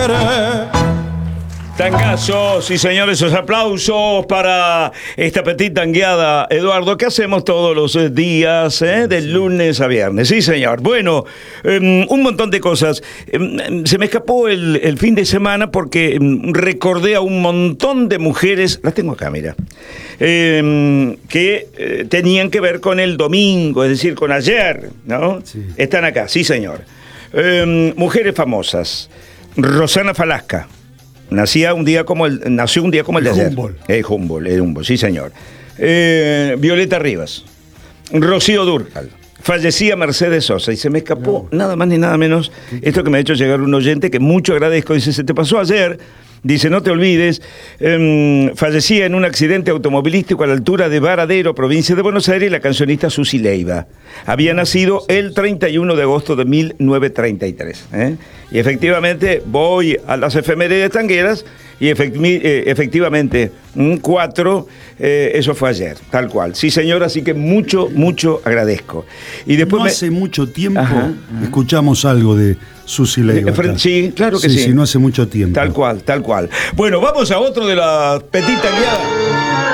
querer. Tangazos, sí señores, esos aplausos para esta petit tangueada, Eduardo, que hacemos todos los días, de lunes a viernes. Sí señor. Bueno, un montón de cosas. Se me escapó el fin de semana porque recordé a un montón de mujeres, las tengo acá, mira, que tenían que ver con el domingo, es decir, con ayer, ¿no? Sí. Están acá, sí señor. Mujeres famosas. Rosana Falasca. Nació un día como el de ayer. Humboldt, sí señor. Violeta Rivas, Rocío Dúrcal, fallecía Mercedes Sosa y se me escapó nada más ni nada menos esto que me ha hecho llegar un oyente que mucho agradezco. Dice, se te pasó ayer. Dice, no te olvides, fallecía en un accidente automovilístico a la altura de Varadero, provincia de Buenos Aires, la cancionista Susi Leiva. Había nacido el 31 de agosto de 1933. Y efectivamente voy a las efemérides tangueras y efectivamente 4, eso fue ayer, tal cual. Sí, señor, así que mucho agradezco. Y después no hace mucho tiempo escuchamos algo de Susi Leiva. Sí, claro que sí. Sí, no hace mucho tiempo. Tal cual. Bueno, vamos a otro de la petit tangueada.